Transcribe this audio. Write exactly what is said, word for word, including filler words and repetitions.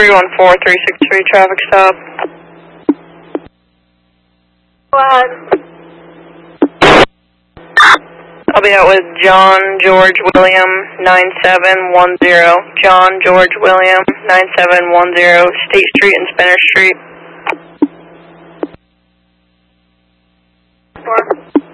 three one four, three six three, traffic stop. Go ahead. I'll be out with John George William, nine seven one zero. John George William, nine seven one zero, State Street and Spinner Street. Four.